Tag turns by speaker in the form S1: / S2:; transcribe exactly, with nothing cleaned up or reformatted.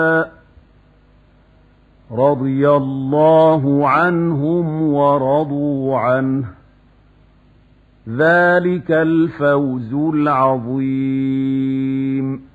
S1: رضي الله عنهم ورضوا عنه ذلك الفوز العظيم.